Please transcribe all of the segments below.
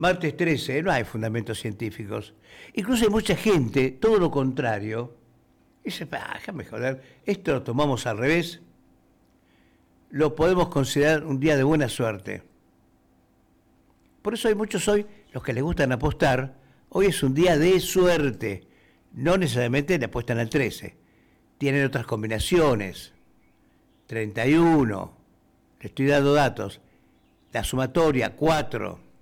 Martes 13, no hay fundamentos científicos. Incluso hay mucha gente, todo lo contrario, dice, déjame joder, esto lo tomamos al revés, lo podemos considerar un día de buena suerte. Por eso hay muchos hoy, los que les gustan apostar, hoy es un día de suerte, no necesariamente le apuestan al 13, tienen otras combinaciones, 31, le estoy dando datos, la sumatoria, 4.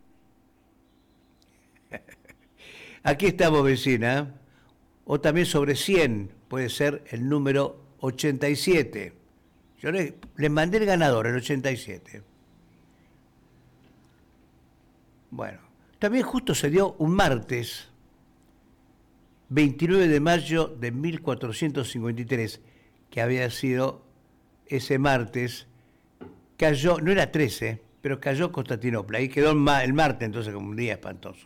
Aquí estamos, vecina. O también sobre 100 puede ser el número 87. Yo les mandé el ganador, el 87. Bueno, también justo se dio un martes, 29 de mayo de 1453, que había sido ese martes, cayó, no era 13, pero cayó Constantinopla. Ahí quedó el martes, entonces, como un día espantoso.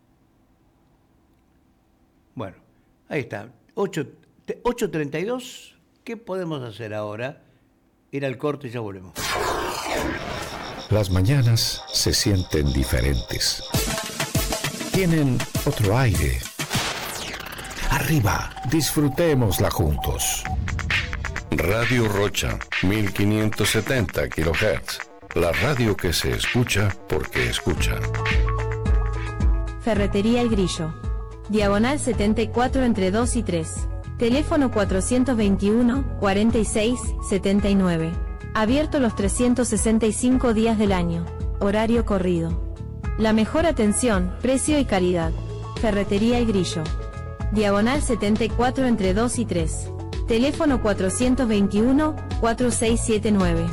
Bueno, ahí está. 8:32. ¿Qué podemos hacer ahora? Ir al corte y ya volvemos. Las mañanas se sienten diferentes. Tienen otro aire. Arriba, disfrutémosla juntos. Radio Rocha, 1570 kHz. La radio que se escucha porque escucha. Ferretería El Grillo. Diagonal 74 entre 2 y 3. Teléfono 421-46-79. Abierto los 365 días del año. Horario corrido. La mejor atención, precio y calidad. Ferretería El Grillo. Diagonal 74 entre 2 y 3. Teléfono 421-4679.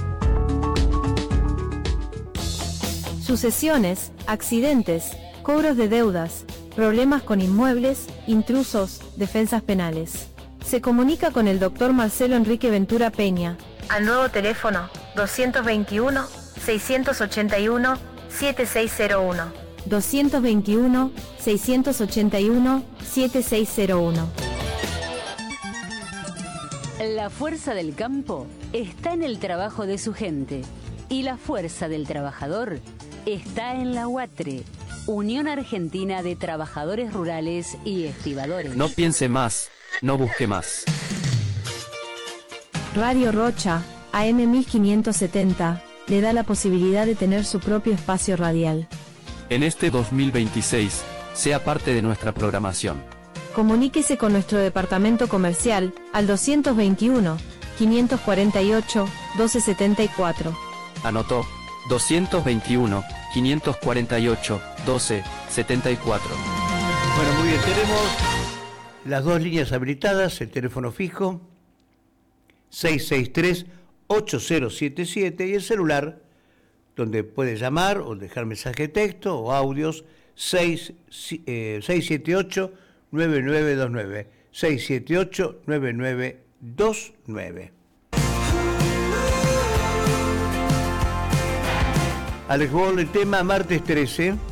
Sucesiones, accidentes, cobros de deudas, problemas con inmuebles, intrusos, defensas penales. Se comunica con el Dr. Marcelo Enrique Ventura Peña, al nuevo teléfono 221-681-7601. 221-681-7601. La fuerza del campo está en el trabajo de su gente y la fuerza del trabajador está en la UATRE, Unión Argentina de Trabajadores Rurales y Estibadores. No piense más, no busque más. Radio Rocha, AM 1570, le da la posibilidad de tener su propio espacio radial. En este 2026, sea parte de nuestra programación. Comuníquese con nuestro departamento comercial al 221-548-1274. Anotó, 221-548-1274. Bueno, muy bien, tenemos las dos líneas habilitadas, el teléfono fijo 663-8077 y el celular donde puede llamar o dejar mensaje de texto o audios 678-9929. 678-9929. Alex Ball, el tema martes 13.